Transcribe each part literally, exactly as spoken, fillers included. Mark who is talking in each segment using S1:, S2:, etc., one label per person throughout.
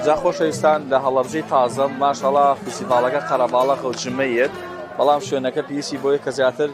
S1: جا خۆشەویستان لە هەڵەبجەی تازە ماشەڵڵا فستیڤالەکە قەرەباڵغ و جمەیت بەڵام شوێنەکە پێویستی بۆیە کە زیاتر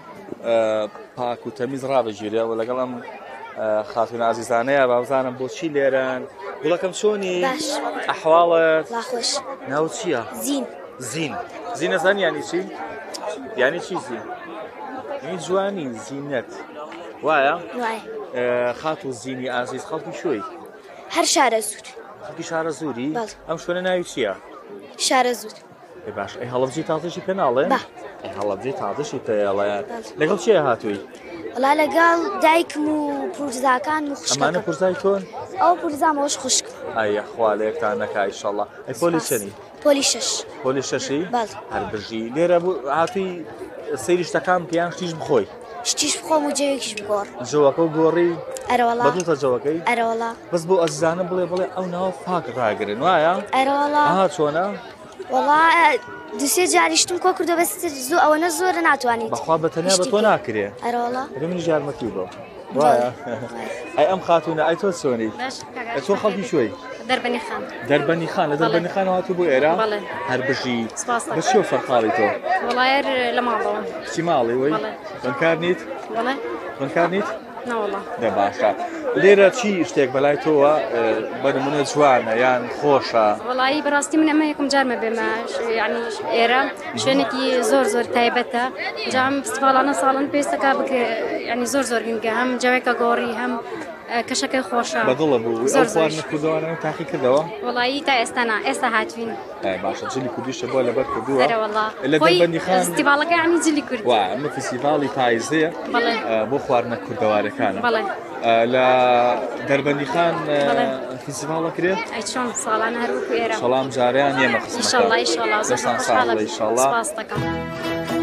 S1: پاک و تەمیز ڕابژێرێ و لەگەڵم خاتون عزیزانەیە بابزانم بۆچی لێرەن گوڵەکەم چۆنی ئەحواڵت
S2: خۆش
S1: ناو چییە؟
S2: زین
S1: زین زین نەزان یانی چی؟ یانی چی زین؟ یانی جوانی زینەت وایە؟
S2: وایە
S1: خات و زینی ئازیز خەڵکی شوێی؟
S2: هەر شارە زوور
S1: خەڵکی شارە زووری؟
S2: بەڵێ
S1: ئەم شوێنە ناوی چییە؟
S2: شارە زوور
S1: باش ئەی هەڵەبجەی تازەشی پێ ناڵێن؟
S2: با
S1: ئەی هەڵەبجەی تازەشی پێڵێ لەگەڵ چییە هاتووی؟
S2: وەڵا لەگەڵ دایکم و پورزاکان و خوشکەکەم
S1: ئەمانە پورزای تۆن؟
S2: ئەو پورزامەوەش خوشکم
S1: ئەیە خوا لە یەکتان نەکا ئیشەڵڵا ئەی پۆلی چەنی؟
S2: پۆلی شەش
S1: پۆلی شەشی؟
S2: بەڵێ
S1: هەر بژی لێرە هاتووی سەیری شتەکان پیان شتیش بخۆی
S2: شتیش بخۆم و جەوێکیش بگۆڕ
S1: جەوەکە و گۆڕی
S2: ئەرەوەڵا
S1: بەدڵتە جەوەکەی؟
S2: ئەرەوەڵا
S1: بەس بۆ ئەزیزانە بڵێ بڵێ ئەو ناوە فاک ڕاگرن وایە؟
S2: ئەرەوەڵا
S1: ئاها چۆنە؟
S2: وەڵا دوسێ جاریشتم کۆ کردو بەس زوو ئەوەنە زۆرە ناتوانیت
S1: بەخوا بەتەنیا بە تۆ ناکرێ
S2: ئەرەوەڵا
S1: ئەگە منیش یارمەتی بۆ وایە ئەی ئەم خاتونە ئەی تۆ چۆنی؟ ئەی تۆ خەڵکی شوێی؟
S3: دەربەنی خان
S1: دەربەنی خان لە دەربەنی خان هاتوو بۆ ئێرە؟
S3: بەڵێ
S1: هەر بژی
S3: سپاس
S1: بە چیەوە سەرقاڵی تۆ؟
S3: وەڵایر لە ماڵەوە
S1: چی ماڵی وەی؟
S3: بەڵێ
S1: خوێندکار نیت؟
S3: بەڵێ
S1: خوێندکار نیت؟
S3: نەوەڵا
S1: دە باشە لێرە چی شتێک بەلای تۆوە بەنمونە جوانە یان خۆشە؟
S3: وەڵایی بەڕاستی من ئەمە یەکەم جارمە بێمە یعنی ئێرە شوێنێکی زۆر زۆر تایبەتە جام فستیڤالانە ساڵن پێویستەکە بکە ینی زۆر زۆر گرنگە هەم جەوێکە گۆڕی هەم کەشەکەی خۆشە
S1: بەدڵە بوو ئەو خواردنە کوردەوانە تاقی کردەوە؟
S3: وەڵایی تا ئێستانا ئێستا هاتوین
S1: باشە جلی کوردیشە بۆ لەبەر کردووە
S3: وەڵا
S1: لە دەربەندی خان
S3: فستیڤالەکە یعنی جلی کورد
S1: وا ئەمە فستیڤاڵی پاییزەیە بۆ خواردنە کوردەوارەکانە
S3: بەڵێ
S1: لە دەربەندی خان فستیڤاڵە کرێت؟
S3: ئەی چۆن ساڵانە هەروەکو ئێرە
S1: سەڵام جاریان ئێمە قسمەتە
S3: ئینشەڵڵا ئینشەڵڵا زۆر
S1: دەستان ساڵ بە ئینشەڵڵا
S3: سپاس دەکەم